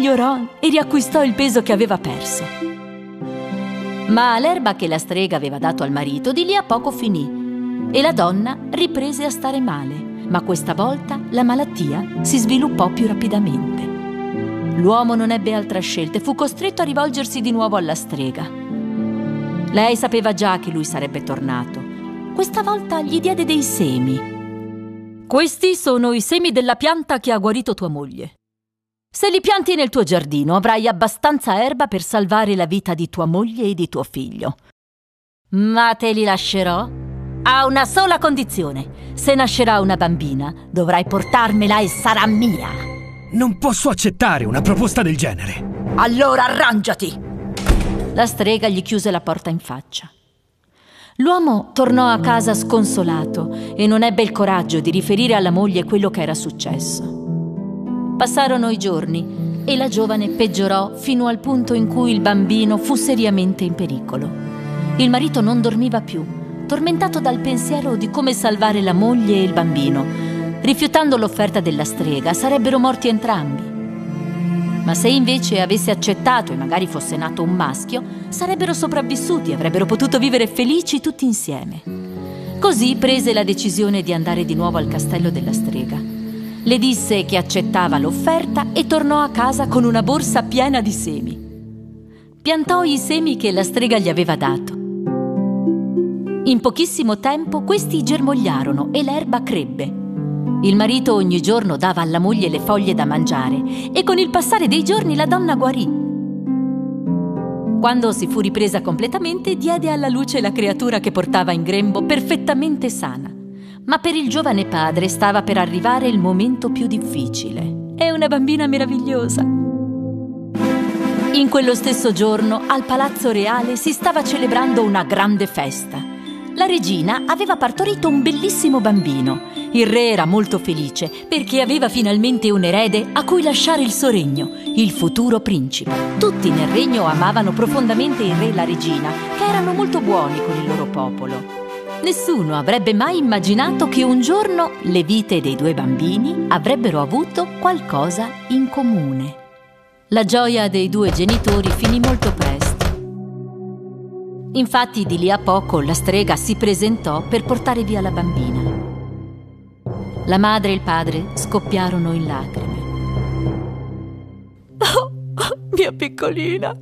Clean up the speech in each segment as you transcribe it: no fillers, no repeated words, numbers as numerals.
migliorò e riacquistò il peso che aveva perso. Ma l'erba che la strega aveva dato al marito di lì a poco finì e la donna riprese a stare male, ma questa volta la malattia si sviluppò più rapidamente. L'uomo non ebbe altra scelta e fu costretto a rivolgersi di nuovo alla strega. Lei sapeva già che lui sarebbe tornato. Questa volta gli diede dei semi. Questi sono i semi della pianta che ha guarito tua moglie. Se li pianti nel tuo giardino avrai abbastanza erba per salvare la vita di tua moglie e di tuo figlio. Ma te li lascerò a una sola condizione. Se nascerà una bambina, dovrai portarmela e sarà mia. Non posso accettare una proposta del genere. Allora arrangiati! La strega gli chiuse la porta in faccia. L'uomo tornò a casa sconsolato e non ebbe il coraggio di riferire alla moglie quello che era successo. Passarono i giorni e la giovane peggiorò fino al punto in cui il bambino fu seriamente in pericolo. Il marito non dormiva più, tormentato dal pensiero di come salvare la moglie e il bambino. Rifiutando l'offerta della strega, sarebbero morti entrambi. Ma se invece avesse accettato e magari fosse nato un maschio, sarebbero sopravvissuti e avrebbero potuto vivere felici tutti insieme. Così prese la decisione di andare di nuovo al castello della strega. Le disse che accettava l'offerta e tornò a casa con una borsa piena di semi. Piantò i semi che la strega gli aveva dato. In pochissimo tempo questi germogliarono e l'erba crebbe. Il marito ogni giorno dava alla moglie le foglie da mangiare e con il passare dei giorni la donna guarì. Quando si fu ripresa completamente, diede alla luce la creatura che portava in grembo perfettamente sana. Ma per il giovane padre stava per arrivare il momento più difficile. È una bambina meravigliosa. In quello stesso giorno, al Palazzo Reale si stava celebrando una grande festa. La regina aveva partorito un bellissimo bambino. Il re era molto felice perché aveva finalmente un erede a cui lasciare il suo regno, il futuro principe. Tutti nel regno amavano profondamente il re e la regina, che erano molto buoni con il loro popolo. Nessuno avrebbe mai immaginato che un giorno le vite dei due bambini avrebbero avuto qualcosa in comune. La gioia dei due genitori finì molto presto. Infatti di lì a poco la strega si presentò per portare via la bambina. La madre e il padre scoppiarono in lacrime. Oh, mia piccolina!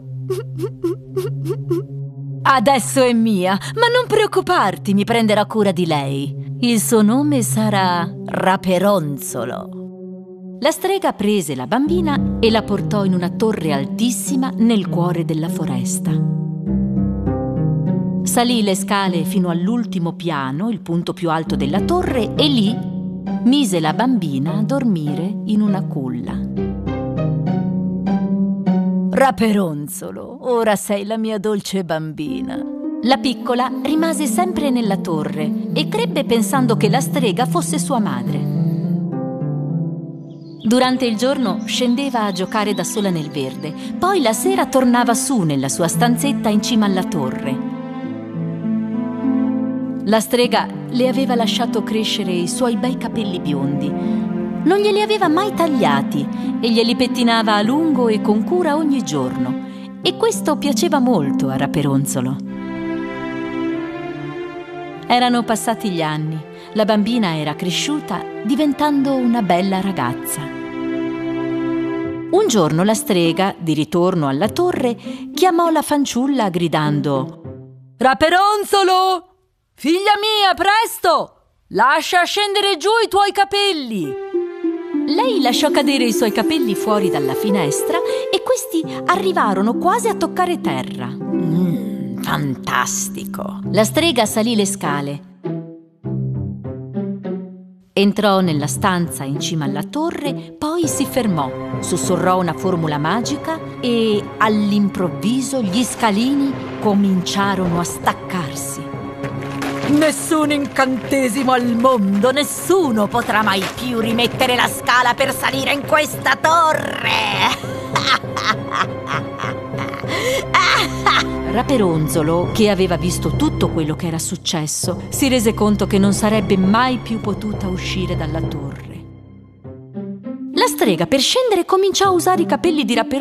Adesso è mia, ma non preoccuparti, mi prenderò cura di lei. Il suo nome sarà Raperonzolo. La strega prese la bambina e la portò in una torre altissima nel cuore della foresta. Salì le scale fino all'ultimo piano, il punto più alto della torre, e lì mise la bambina a dormire in una culla. Raperonzolo, ora sei la mia dolce bambina. La piccola rimase sempre nella torre e crebbe pensando che la strega fosse sua madre. Durante il giorno scendeva a giocare da sola nel verde, poi la sera tornava su nella sua stanzetta in cima alla torre. La strega le aveva lasciato crescere i suoi bei capelli biondi. Non glieli aveva mai tagliati e glieli pettinava a lungo e con cura ogni giorno. E questo piaceva molto a Raperonzolo. Erano passati gli anni. La bambina era cresciuta, diventando una bella ragazza. Un giorno la strega, di ritorno alla torre, chiamò la fanciulla gridando: «Raperonzolo! Figlia mia, presto! Lascia scendere giù i tuoi capelli!» Lei lasciò cadere i suoi capelli fuori dalla finestra e questi arrivarono quasi a toccare terra. Fantastico! La strega salì le scale. Entrò nella stanza in cima alla torre, poi si fermò, sussurrò una formula magica e all'improvviso gli scalini cominciarono a staccarsi. Nessun incantesimo al mondo, nessuno potrà mai più rimettere la scala per salire in questa torre! Raperonzolo, che aveva visto tutto quello che era successo, si rese conto che non sarebbe mai più potuta uscire dalla torre. La strega, per scendere, cominciò a usare i capelli di Rapperon